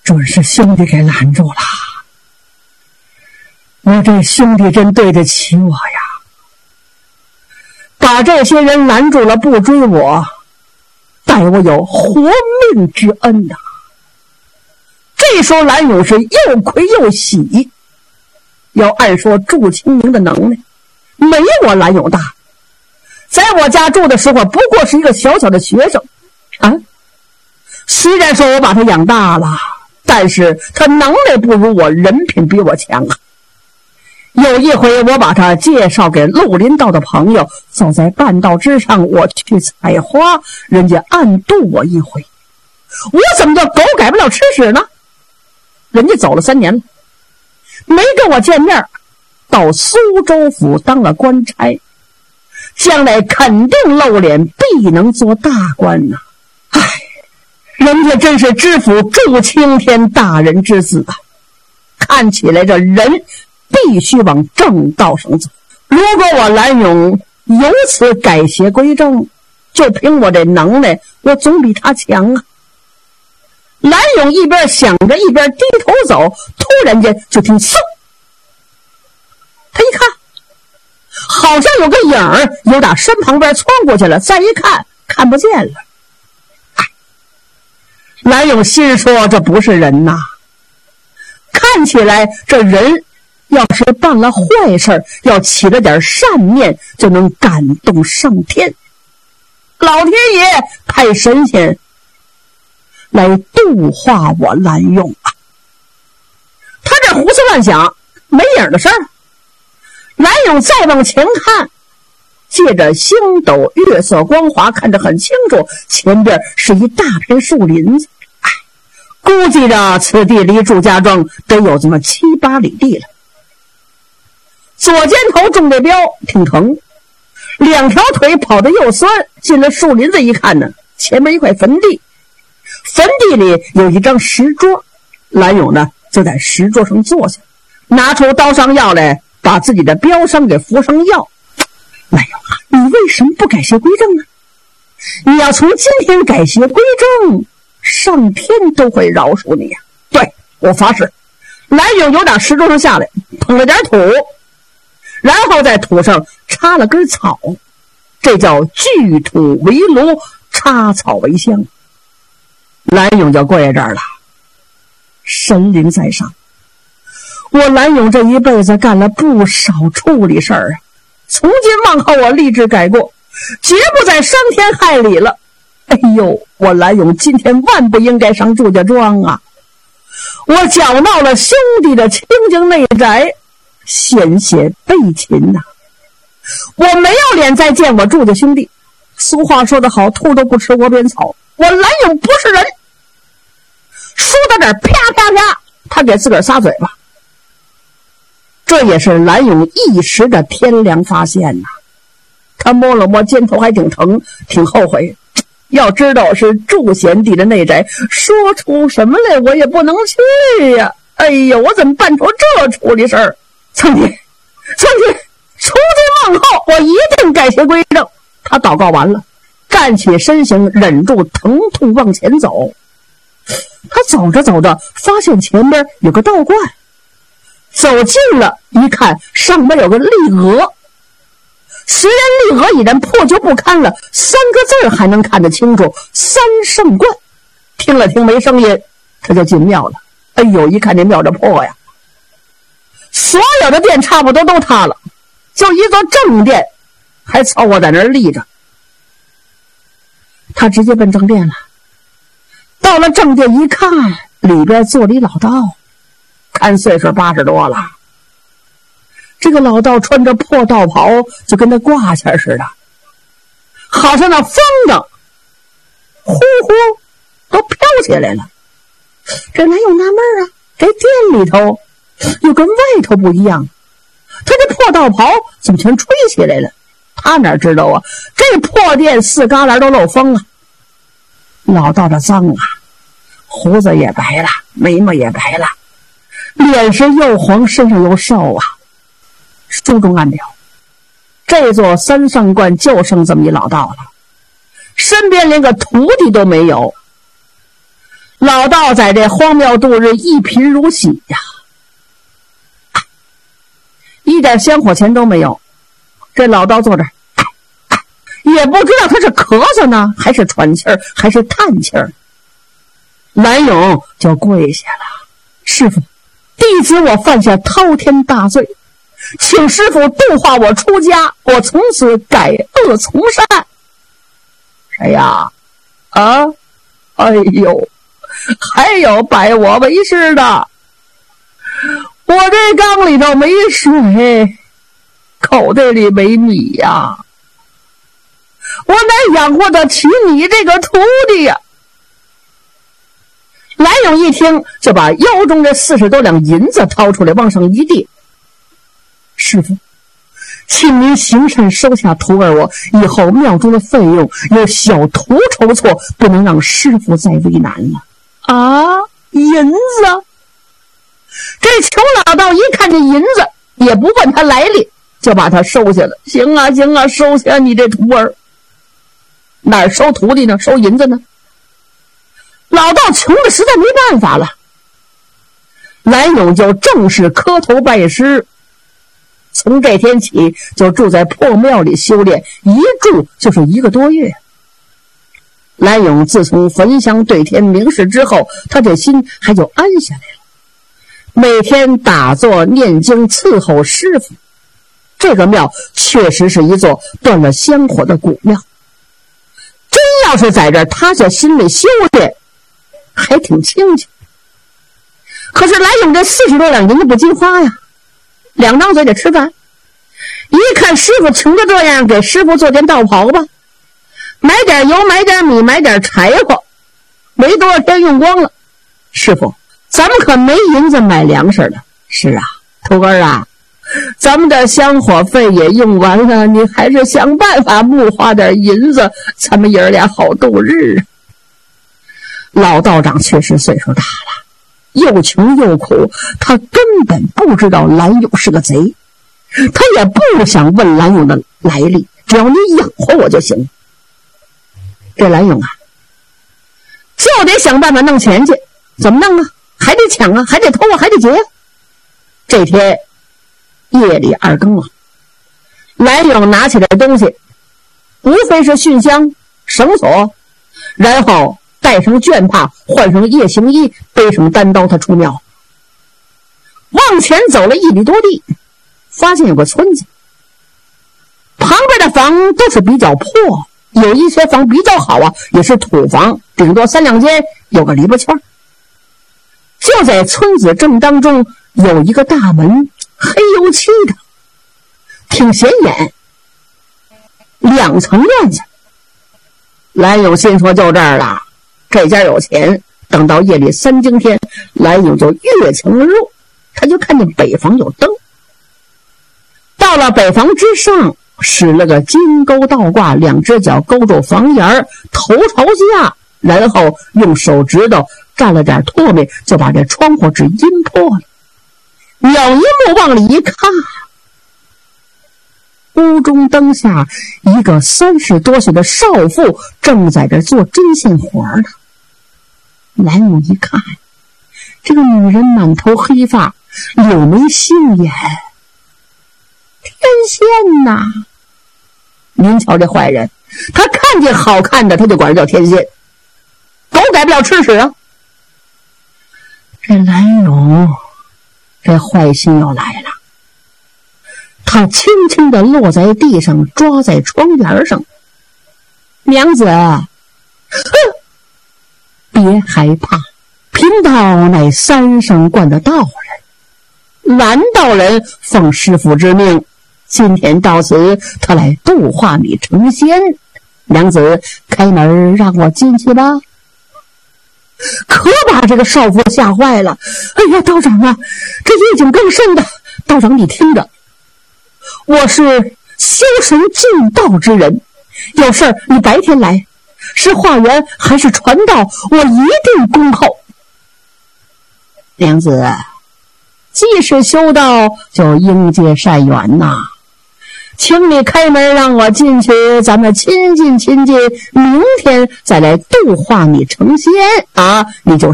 准是兄弟给拦住了。我这兄弟真对得起我呀，把这些人拦住了不追我，待我有活命之恩呐。这时候蓝勇是又亏又喜，要按说祝清明的能耐没我蓝勇大，在我家住的时候不过是一个小小的学生啊。虽然说我把他养大了，但是他能耐不如我，人品比我强啊。有一回我把他介绍给绿林道的朋友，走在半道之上，我去采花，人家暗度我一回，我怎么叫狗改不了吃屎呢？人家走了3年了，没跟我见面，到苏州府当了官差，将来肯定露脸，必能做大官呐。唉，人家真是知府祝青天大人之子啊！看起来这人必须往正道上走。如果我蓝勇由此改邪归正，就凭我这能耐，我总比他强啊。蓝勇一边想着一边低头走，突然间就听嗖，他一看好像有个影儿由打身旁边窜过去了，再一看看不见了。蓝勇心说这不是人呐，看起来这人要是办了坏事，要起了点善念，就能感动上天，老天爷派神仙来度化我蓝勇啊！他这胡思乱想，没影的事儿。蓝勇再往前看，借着星斗月色光华，看得很清楚，前边是一大片树林子。估计着此地离祝家庄得有这么7、8里地了。左肩头中这镖挺疼，两条腿跑得又酸，进了树林子一看呢，前面一块坟地，坟地里有一张石桌，蓝勇呢就在石桌上坐下，拿出刀伤药来，把自己的镖伤给服上药。蓝勇啊，你为什么不改邪归正呢？你要从今天改邪归正，上天都会饶恕你呀！对，我发誓。蓝勇由打石桌上下来，捧了点土，然后在土上插了根草，这叫聚土为炉，插草为香。蓝勇就跪在这儿了，神灵在上，我蓝勇这一辈子干了不少处理事儿啊，从今往后我立志改过，绝不再伤天害理了。哎呦，我蓝勇今天万不应该上祝家庄啊！我搅闹了兄弟的清净内宅，险些被擒呐！我没有脸再见我祝家兄弟。俗话说得好，兔都不吃窝边草。我蓝勇不是人。说到这儿，啪啪啪，他给自个儿撒嘴巴。这也是蓝勇一时的天良发现呐。他摸了摸肩头，还挺疼，挺后悔。要知道是祝贤弟的内宅，说出什么来我也不能去呀！哎呦，我怎么办出这处理事儿？苍天，苍天，从今往后我一定改邪归正。他祷告完了，站起身形，忍住疼痛往前走。他走着走着，发现前边有个道观，走近了一看，上面有个立额。虽然立额已然破旧不堪了，3个字还能看得清楚，三圣观。听了听没声音，他就进庙了。哎呦，一看这庙这破呀，所有的殿差不多都塌了，就一座正殿还凑合在那儿立着。他直接奔正殿了。到了正殿一看，里边坐了一老道，看岁数80多了。这个老道穿着破道袍，就跟那挂线似的，好像那风筝呼呼都飘起来了。这哪有纳闷啊？这店里头又跟外头不一样，他这破道袍怎么全吹起来了？他哪知道啊？这破店4旮旯都漏风啊！老道的脏啊，胡子也白了，眉毛也白了，脸是又黄，身上又瘦啊。书中暗表，这座三圣观就剩这么一老道了，身边连个徒弟都没有。老老道在这荒庙度日，一贫如洗呀，一点香火钱都没有。这老道坐这儿，也不知道他是咳嗽呢，还是喘气儿，还是叹气儿。蓝勇就跪下了：“师父，弟子我犯下滔天大罪，请师父度化我出家，我从此改恶从善。”谁呀？啊？哎呦，还有拜我为师的。我这缸里头没水，口袋里没米呀，我哪养活得起你这个徒弟呀？蓝勇一听，就把腰中这40多两银子掏出来，往上一递：“师父，请您行善收下徒儿我，以后庙中的费用由小徒筹措，不能让师父再为难了。”啊，银子！这穷老道一看这银子，也不问他来历，就把他收下了。行啊行啊，收下你这徒儿。哪儿收徒弟呢？收银子呢？老道穷的实在没办法了，蓝勇就正式磕头拜师。从这天起就住在破庙里修炼，一住就是1个多月。蓝勇自从焚香对天明示之后，他这心还就安下来了，每天打坐念经伺候师傅。这个庙确实是一座断了香火的古庙，真要是在这儿踏下心里修炼，还挺清静。可是蓝勇这40多两银子不经花呀，2张嘴得吃饭。一看师傅穷的这样，给师傅做件道袍吧，买点油，买点米，买点柴火，没多少天用光了。师傅，咱们可没银子买粮食了。是啊，徒儿啊，咱们的香火费也用完了，你还是想办法募花点银子，咱们爷儿俩好度日啊。老道长确实岁数大了，又穷又苦，他根本不知道蓝勇是个贼，他也不想问蓝勇的来历，只要你养活我就行。这蓝勇啊，就得想办法弄钱去，怎么弄啊？还得抢啊，还得偷啊，还得劫啊。这天夜里2更了，蓝勇拿起来东西，无非是熏香、绳索，然后带上绢帕，换上夜行衣，背上单刀，他出庙。往前走了1里多地，发现有个村子，旁边的房都是比较破，有一些房比较好啊，也是土房，顶多3两间，有个篱笆圈。就在村子正当中有一个大门，黑油漆的，挺显眼，2层院子。蓝勇心说就这儿了，这家有钱。等到夜里3更天，蓝勇就越墙而入，他就看见北房有灯。到了北房之上，使了个金钩倒挂，2只脚勾住房檐，头朝下，然后用手指头蘸了点唾沫，就把这窗户纸阴破了。鸟一目往里一看，屋中灯下一个30多岁的少妇正在这做针线活呢。蓝勇一看，这个女人满头黑发，柳眉杏眼，天仙呐！您瞧这坏人，他看见好看的他就管人叫天仙，狗改不了吃屎啊！这蓝勇这坏心又来了，他轻轻地落在地上，抓在窗沿上。娘子，别害怕，贫道乃3生观的道人，蓝道人奉师父之命，今天到此，他来度化你成仙。娘子，开门让我进去吧。可把这个少妇吓坏了。哎呀，道长啊，这夜景更甚的。道长你听着，我是修神进道之人，有事儿你白天来，是化缘还是传道，我一定恭候。娘子，既是修道，就应结善缘呐。请你开门让我进去，咱们亲近亲近，明天再来度化你成仙啊！你就